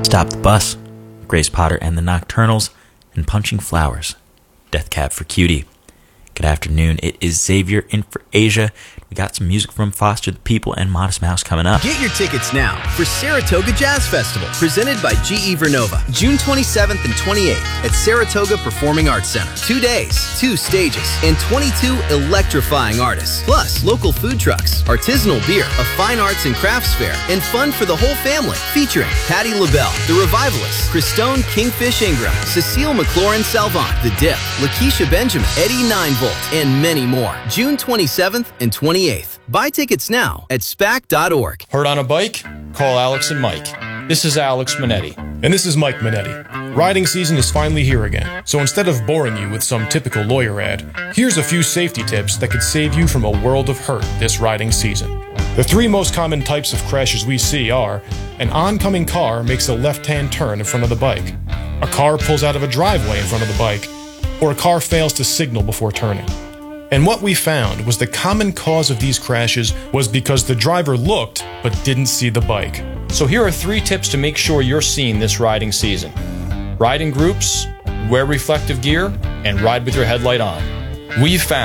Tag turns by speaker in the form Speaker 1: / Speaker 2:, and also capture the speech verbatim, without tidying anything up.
Speaker 1: Stop the Bus, Grace Potter and the Nocturnals, and Punching Flowers, Death Cab for Cutie. Good afternoon, it is Xavier in for Asia. We got some music from Foster the People and Modest Mouse coming up.
Speaker 2: Get your tickets now for Saratoga Jazz Festival, presented by G E Vernova, June twenty-seventh and twenty-eighth at Saratoga Performing Arts Center. Two days, two stages, and twenty-two electrifying artists. Plus, local food trucks, artisanal beer, a fine arts and crafts fair, and fun for the whole family. Featuring Patti LaBelle, The Revivalists, Christone Kingfish Ingram, Cecile McLaurin Salvant, The Dip, Lakeisha Benjamin, Eddie Ninevolt, and many more. June twenty-seventh and twenty-eighth. Buy tickets now at spac dot org.
Speaker 3: Hurt on a bike? Call Alex and Mike. This is Alex Minetti.
Speaker 4: And this is Mike Minetti. Riding season is finally here again. So instead of boring you with some typical lawyer ad, here's a few safety tips that could save you from a world of hurt this riding season. The three most common types of crashes we see are: an oncoming car makes a left-hand turn in front of the bike, a car pulls out of a driveway in front of the bike, or a car fails to signal before turning. And what we found was the common cause of these crashes was because the driver looked but didn't see the bike.
Speaker 3: So here are three tips to make sure you're seen this riding season. Ride in groups, wear reflective gear, and ride with your headlight on. We've found